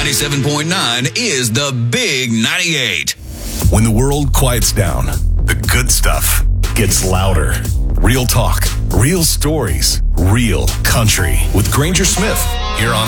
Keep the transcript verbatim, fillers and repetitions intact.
ninety-seven point nine is the Big ninety-eight. When the world quiets down, the good stuff gets louder. Real talk, real stories, real country with Granger Smith here on